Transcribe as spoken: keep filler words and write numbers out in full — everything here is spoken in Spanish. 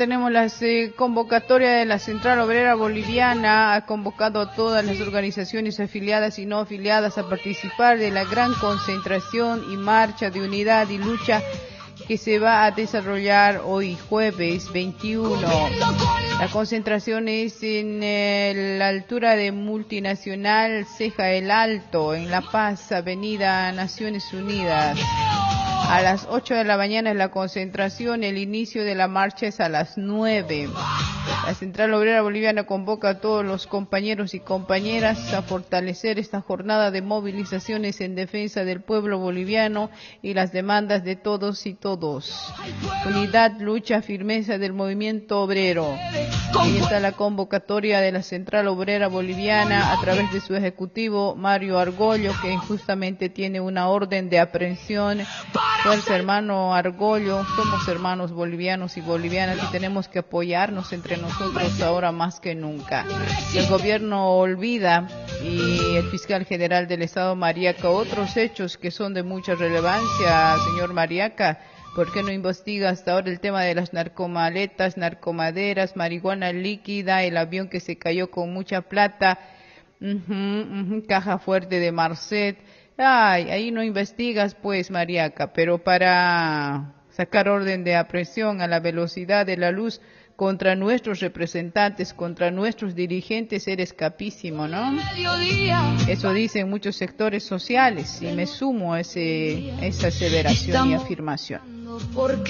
Tenemos la eh, convocatoria de la Central Obrera Boliviana. Ha convocado a todas las organizaciones afiliadas y no afiliadas a participar de la gran concentración y marcha de unidad y lucha que se va a desarrollar hoy jueves veintiuno. La concentración es en eh, la altura de Multinacional Ceja el Alto, en La Paz, Avenida Naciones Unidas. A las ocho de la mañana es la concentración, el inicio de la marcha es a las nueve. La Central Obrera Boliviana convoca a todos los compañeros y compañeras a fortalecer esta jornada de movilizaciones en defensa del pueblo boliviano y las demandas de todos y todos. Unidad, lucha, firmeza del movimiento obrero. Ahí está la convocatoria de la Central Obrera Boliviana a través de su ejecutivo Mario Argollo, que justamente tiene una orden de aprehensión. Fuerza, hermano Argollo, somos hermanos bolivianos y bolivianas y tenemos que apoyarnos entre nosotros ahora más que nunca. El gobierno olvida, y el fiscal general del Estado Mariaca, otros hechos que son de mucha relevancia. Señor Mariaca, ¿por qué no investiga hasta ahora el tema de las narcomaletas, narcomaderas, marihuana líquida, el avión que se cayó con mucha plata, uh-huh, uh-huh, caja fuerte de Marcet? Ay, ahí no investigas pues, Mariaca, pero para sacar orden de aprehensión a la velocidad de la luz contra nuestros representantes, contra nuestros dirigentes, eres capísimo, ¿no? Eso dicen muchos sectores sociales y me sumo a, ese, a esa aseveración y afirmación.